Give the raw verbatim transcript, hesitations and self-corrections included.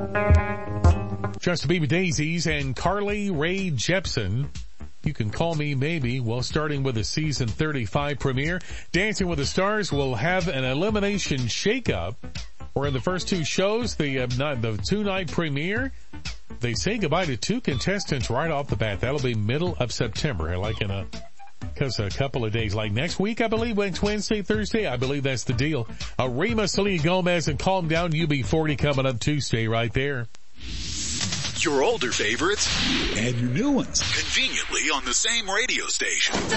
Just to Be with Daisies and Carly Rae Jepsen. You Can Call Me Maybe. Well, starting with the season thirty-five premiere, Dancing with the Stars will have an elimination shakeup. Where in the first two shows, the, uh, the two-night premiere, they say goodbye to two contestants right off the bat. That'll be middle of September, like in a, cause a couple of days, like next week, I believe, when it's Wednesday, Thursday, I believe that's the deal. Uh, Rima, Selena Gomez, and Calm Down U B forty coming up Tuesday right there. Your older favorites and your new ones conveniently on the same radio station.